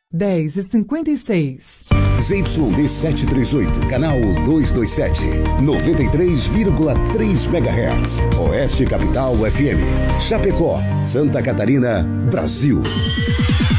10h56. ZYD 738, canal 227, 93,3 MHz. Oeste Capital FM. Chapecó, Santa Catarina, Brasil.